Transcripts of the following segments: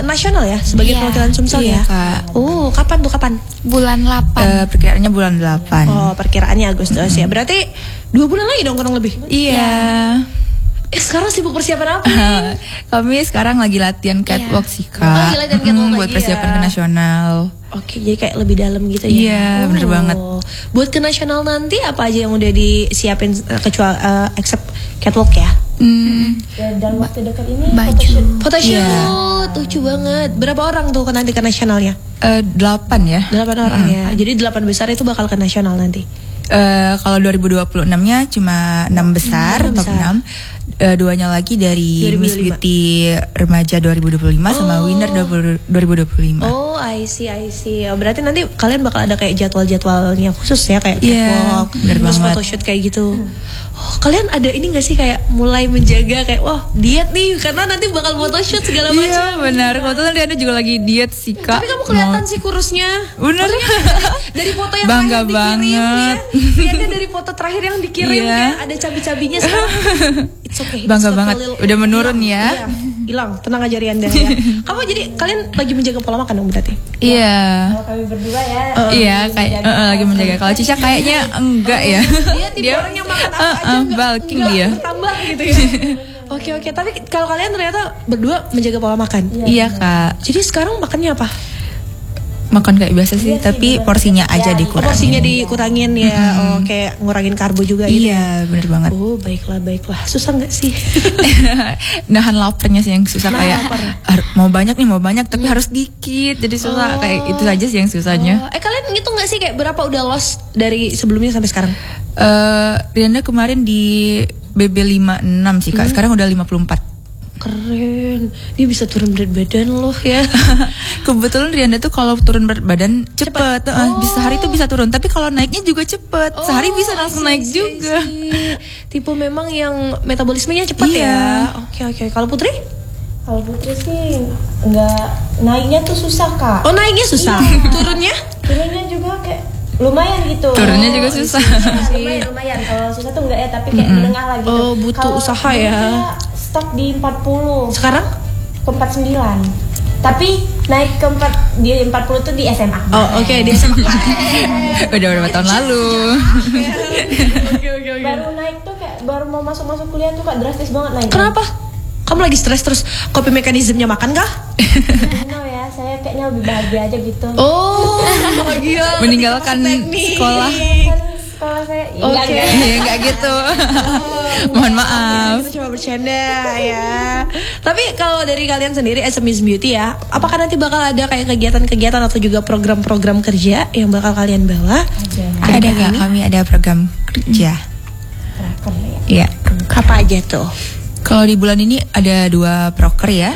nasional ya sebagai perwakilan Sumsel iya, ya. Kak. Oh, kapan tuh kapan? Bulan 8. Perkiraannya bulan 8. Oh, perkiraannya Agustus ya. Berarti 2 bulan lagi dong kurang lebih. Iya. Sekarang sibuk persiapan apa? Kami sekarang lagi latihan catwalk sih, Kak. Oh, lagi latihan catwalk Buat lagi persiapan ya. ke nasional. Oke, jadi kayak lebih dalam gitu ya. Iya, bener banget. Buat ke nasional nanti apa aja yang udah disiapin kecuali except catwalk ya? Dalam waktu dekat ini Baju. Photoshoot, lucu banget. Berapa orang tuh nanti ke nasionalnya? 8 ya. 8 orang ya. Jadi 8 besar itu bakal ke nasional nanti. Kalau 2026-nya cuma 6 besar, top 6. Duanya lagi dari 2025. Miss Beauty Remaja 2025 sama Winner 2025. Oh, I see. Oh, berarti nanti kalian bakal ada kayak jadwal-jadwalnya khusus ya kayak Iya, catwalk, bener terus banget. photoshoot kayak gitu. Oh, kalian ada ini gak sih kayak mulai menjaga kayak wah diet nih karena nanti bakal photoshoot segala macam. Iya benar. Kebetulan Riana juga lagi diet sih, Kak. Tapi kamu kelihatan sih kurusnya. Bener. Dari foto yang Bangga terakhir dikirim banget. ya. Lihatnya dari foto terakhir yang dikirim Iya. ya, ada cabi-cabinya sekarang. It's okay. Bangga It's okay, banget. Lil. Udah menurun Hilang, ya. Iya, hilang. Tenang aja Rianda ya. Kamu jadi kalian lagi menjaga pola makan dong berarti? Iya. kalau kami berdua ya Iya, kayak lagi menjaga. Kalau Cica kayaknya enggak ya. Dia tipe orang yang makan apa aja bulking nggak dia. bertambah gitu ya. Oke. Tapi kalau kalian ternyata berdua menjaga pola makan. Iya, Kak. Jadi sekarang makannya apa? Makan kayak biasa sih, tapi porsinya aja dikurangin. Porsinya dikurangin ya. Oh, kayak ngurangin karbo juga gitu. Iya, bener banget. Oh, baiklah. Susah nggak sih? Nahan laparnya sih yang susah, Nahan kayak lapar. mau banyak tapi harus dikit. Jadi susah, kayak itu aja sih yang susahnya. Kalian ngitung nggak sih kayak berapa udah loss dari sebelumnya sampai sekarang? Riana kemarin di BB 56 sih, Kak. Sekarang udah 54. Keren, dia bisa turun berat badan loh ya. Kebetulan Riana tuh kalau turun berat badan cepet. Bisa sehari tuh bisa turun, tapi kalau naiknya juga cepet. Sehari bisa langsung naik juga. Tipe memang yang metabolismenya cepat Iya. ya. Oke. Kalau Putri? kalau Putri sih nggak naiknya tuh susah Kak. Oh, naiknya susah. Turunnya? Turunnya juga kayak lumayan gitu. Turunnya juga susah. lumayan kalau susah tuh enggak ya, tapi kayak menengah lah gitu. Oh, butuh Kalau usaha dulu ya. saya stop di 40 Sekarang? ke 49. Tapi naik ke 4 di 40 tuh di SMA. Oh, oke, dia sama. Udah berapa tahun lalu. Oke. Baru naik tuh kayak baru mau masuk kuliah tuh Kak drastis banget naik. Kenapa? Kamu lagi stres terus coping mekanismenya makan kah? No ya, saya kayaknya lebih bahagia aja gitu. Oh, bahagia. Meninggalkan sekolah. Kan sekolah saya Oke. Iya, enggak gitu. Mohon maaf. Kita cuma bercanda ya. Tapi kalau dari kalian sendiri as a Miss Beauty ya, apakah nanti bakal ada kayak kegiatan-kegiatan atau juga program-program kerja yang bakal kalian bawa? Ada, Kak. Kami ada program kerja. Iya. Apa aja tuh? Kalau di bulan ini ada 2 proker ya.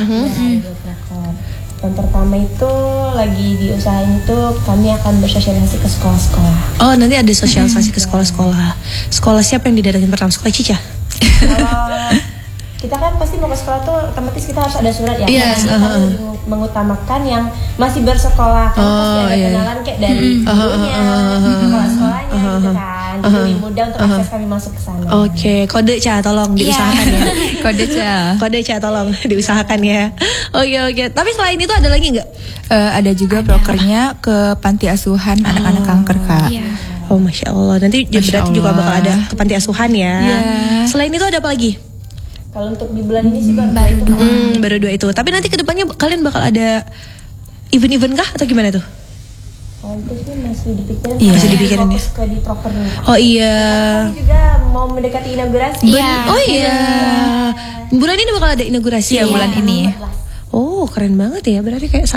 Yang pertama itu lagi diusahain itu kami akan bersosialisasi ke sekolah-sekolah. Oh, nanti ada sosialisasi ke sekolah-sekolah. Sekolah siapa yang didatengin pertama? Sekolah Cica? Kalau kita kan pasti mau ke sekolah tuh otomatis kita harus ada surat ya. Yes, Nah, kita lebih mengutamakan yang masih bersekolah kan pasti ada kenalan kayak dari gurunya, sekolah-sekolahnya gitu kan. Jadi lebih mudah untuk akses kami masuk ke sana. Oke, kode Ca tolong diusahakan ya. Kode Ca. Kode Ca tolong diusahakan ya. Oke. Tapi selain itu ada lagi nggak? Ada juga prokernya ke panti asuhan anak-anak kanker, Kak. Oh, Masya Allah. Nanti Masya berarti juga Allah. bakal ada ke panti asuhan ya. Iya. Selain itu ada apa lagi? Kalau untuk di bulan ini sih baru itu. Baru 2 itu. Tapi nanti kedepannya kalian bakal ada event-event kah atau gimana tuh? Kalau itu sih masih dipikirin. Iya. Masih Masih dipikirin ya. fokus ke di proker dulu. Oh iya. Kami juga mau mendekati inaugurasi. Oh iya. Bulan ini bakal ada inaugurasi ya bulan ini. Oh, keren banget ya. Berarti kayak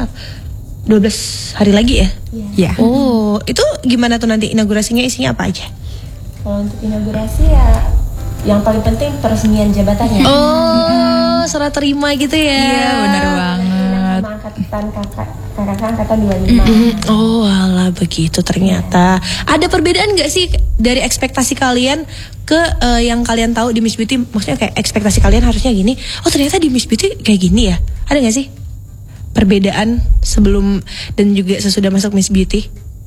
12 hari lagi ya? Iya. Oh, itu gimana tuh nanti inaugurasinya isinya apa aja? Kalau untuk inaugurasi ya yang paling penting peresmian jabatannya. Oh, serah terima gitu ya. Iya, benar banget. Sama angkatan kakak angkatan 25. Oh, alah begitu ternyata. Ada perbedaan nggak sih dari ekspektasi kalian ke yang kalian tahu di Miss Beauty? Maksudnya kayak ekspektasi kalian harusnya gini. Oh, ternyata di Miss Beauty kayak gini ya. Ada nggak sih perbedaan sebelum dan juga sesudah masuk Miss Beauty?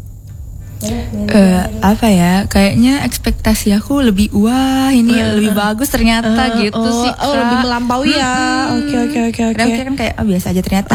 Apa ya? Kayaknya ekspektasi aku lebih ini lebih bagus ternyata gitu sih. Oh, lebih melampaui ya. Oke. Kira-kira kan kayak biasa aja ternyata